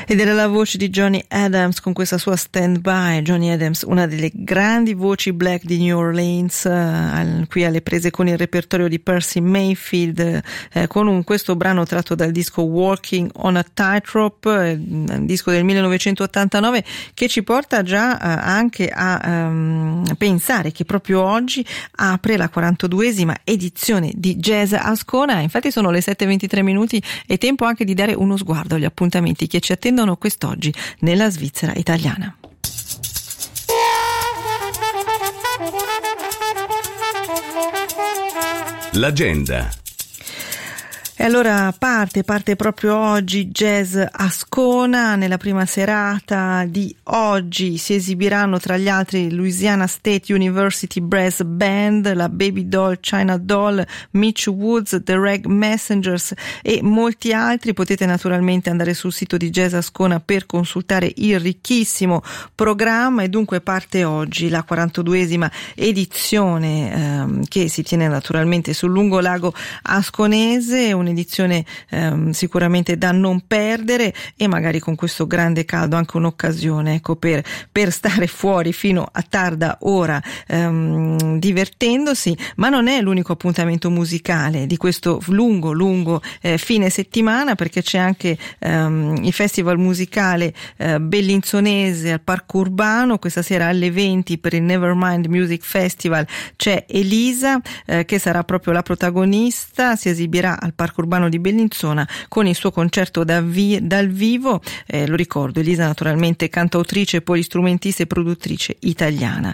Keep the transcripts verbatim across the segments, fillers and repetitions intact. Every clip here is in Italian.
Ed era la voce di Johnny Adams con questa sua Stand By. Johnny Adams, una delle grandi voci black di New Orleans, eh, al, qui alle prese con il repertorio di Percy Mayfield, eh, con un, questo brano tratto dal disco Walking on a Tightrope, eh, un disco del millenovecentottantanove, che ci porta già eh, anche a um, pensare che proprio oggi apre la quarantaduesima edizione di Jazz Ascona. Infatti sono le sette e ventitré minuti e tempo anche di dare uno sguardo agli appuntamenti che ci attendono quest'oggi nella Svizzera italiana. L'agenda. E allora parte, parte proprio oggi Jazz Ascona. Nella prima serata di oggi si esibiranno tra gli altri Louisiana State University Brass Band, la Baby Doll, China Doll, Mitch Woods, The Rag Messengers e molti altri. Potete naturalmente andare sul sito di Jazz Ascona per consultare il ricchissimo programma. E dunque parte oggi la quarantaduesima edizione ehm, che si tiene naturalmente sul lungolago asconese, un un'edizione ehm, sicuramente da non perdere, e magari con questo grande caldo anche un'occasione, ecco, per, per stare fuori fino a tarda ora ehm, divertendosi. Ma non è l'unico appuntamento musicale di questo lungo lungo eh, fine settimana, perché c'è anche ehm, il festival musicale eh, bellinzonese al Parco Urbano. Questa sera alle venti per il Nevermind Music Festival c'è Elisa eh, che sarà proprio la protagonista. Si esibirà al Parco Urbano di Bellinzona con il suo concerto da vi- dal vivo. Eh, lo ricordo, Elisa naturalmente cantautrice, polistrumentista e produttrice italiana,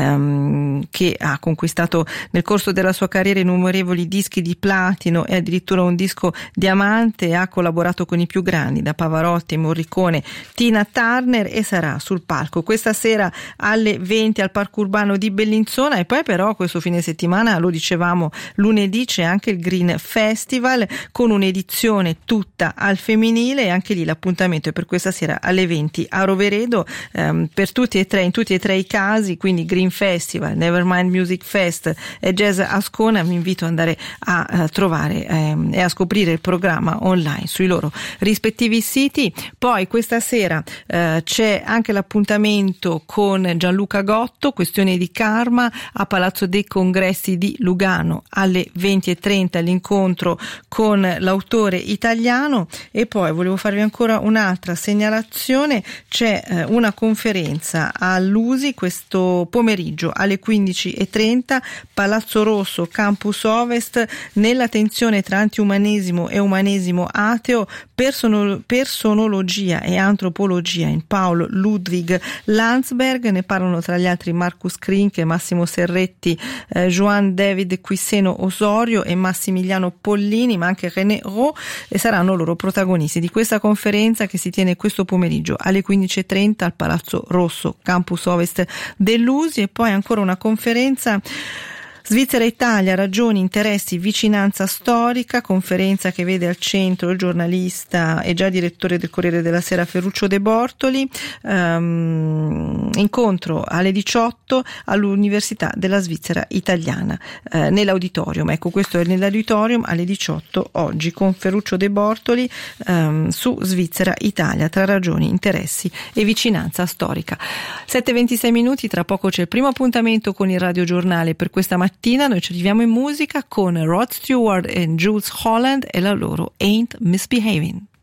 ehm, che ha conquistato nel corso della sua carriera innumerevoli dischi di platino e addirittura un disco diamante, e ha collaborato con i più grandi, da Pavarotti, Morricone, Tina Turner, e sarà sul palco questa sera alle venti al Parco Urbano di Bellinzona. E poi però questo fine settimana, lo dicevamo, lunedì c'è anche il Green Festival con un'edizione tutta al femminile, e anche lì l'appuntamento è per questa sera alle venti a Roveredo, ehm, per tutti e tre, in tutti e tre i casi, quindi Green Festival, Nevermind Music Fest e Jazz Ascona. Vi invito ad andare a, a trovare ehm, e a scoprire il programma online sui loro rispettivi siti. Poi questa sera eh, c'è anche l'appuntamento con Gianluca Gotto, Questione di Karma, a Palazzo dei Congressi di Lugano alle venti e trenta, l'incontro con l'autore italiano. E poi volevo farvi ancora un'altra segnalazione: c'è eh, una conferenza all'U S I questo pomeriggio alle quindici e trenta, Palazzo Rosso, Campus Ovest, nella tensione tra antiumanesimo e umanesimo ateo, persono- personologia e antropologia in Paul Ludwig Landsberg. Ne parlano tra gli altri Marcus Krinke, Massimo Serretti, eh, Joan David Quisseno Osorio e Massimiliano Pollini, ma anche René Roux, e saranno loro protagonisti di questa conferenza che si tiene questo pomeriggio alle quindici e trenta al Palazzo Rosso, Campus Ovest dell'U S I. E poi ancora una conferenza Svizzera-Italia, ragioni, interessi, vicinanza storica, conferenza che vede al centro il giornalista e già direttore del Corriere della Sera Ferruccio De Bortoli. Um, incontro alle diciotto all'Università della Svizzera Italiana, eh, nell'auditorium. Ecco, questo è nell'auditorium alle diciotto oggi, con Ferruccio De Bortoli um, su Svizzera-Italia, tra ragioni, interessi e vicinanza storica. sette e ventisei minuti, tra poco c'è il primo appuntamento con il radiogiornale per questa mattina. Noi ci arriviamo in musica con Rod Stewart e Jules Holland e la loro Ain't Misbehaving.